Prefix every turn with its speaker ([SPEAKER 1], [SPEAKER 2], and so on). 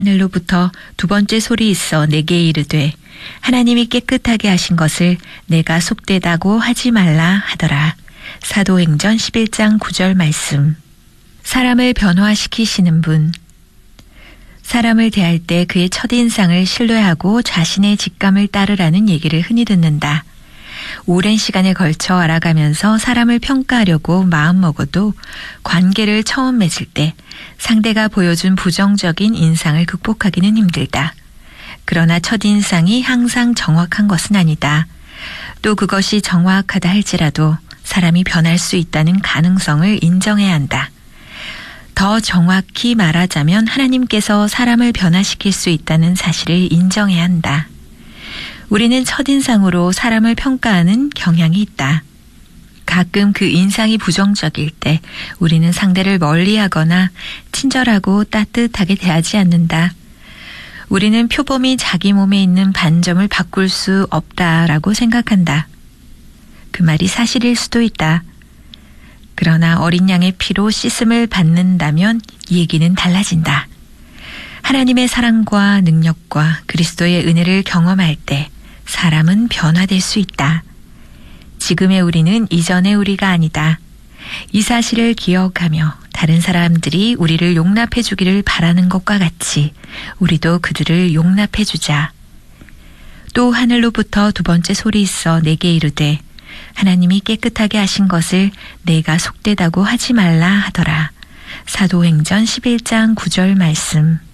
[SPEAKER 1] 하늘로부터 두 번째 소리 있어 내게 이르되 하나님이 깨끗하게 하신 것을 내가 속되다고 하지 말라 하더라. 사도행전 11장 9절 말씀. 사람을 변화시키시는 분. 사람을 대할 때 그의 첫인상을 신뢰하고 자신의 직감을 따르라는 얘기를 흔히 듣는다. 오랜 시간에 걸쳐 알아가면서 사람을 평가하려고 마음먹어도 관계를 처음 맺을 때 상대가 보여준 부정적인 인상을 극복하기는 힘들다. 그러나 첫인상이 항상 정확한 것은 아니다. 또 그것이 정확하다 할지라도 사람이 변할 수 있다는 가능성을 인정해야 한다. 더 정확히 말하자면 하나님께서 사람을 변화시킬 수 있다는 사실을 인정해야 한다. 우리는 첫인상으로 사람을 평가하는 경향이 있다. 가끔 그 인상이 부정적일 때 우리는 상대를 멀리하거나 친절하고 따뜻하게 대하지 않는다. 우리는 표범이 자기 몸에 있는 반점을 바꿀 수 없다라고 생각한다. 그 말이 사실일 수도 있다. 그러나 어린 양의 피로 씻음을 받는다면 얘기는 달라진다. 하나님의 사랑과 능력과 그리스도의 은혜를 경험할 때 사람은 변화될 수 있다. 지금의 우리는 이전의 우리가 아니다. 이 사실을 기억하며 다른 사람들이 우리를 용납해 주기를 바라는 것과 같이 우리도 그들을 용납해 주자. 또 하늘로부터 두 번째 소리 있어 내게 이르되 하나님이 깨끗하게 하신 것을 내가 속되다고 하지 말라 하더라. 사도행전 11장 9절 말씀.